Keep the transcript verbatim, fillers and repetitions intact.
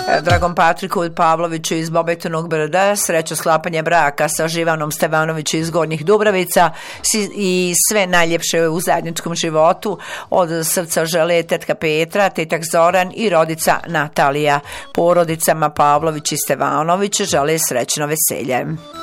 Dragom Patriku Pavloviću iz Bobetinog Brda, sreću sklapanja braka sa Živanom Stevanoviću iz Gornjih Dubravica i sve najljepše u zajedničkom životu. Od srca žele tetka Petra, tetak Zoran i rodica Natalija. Porodicama Pavlović i Stevanović žele srećno veselje.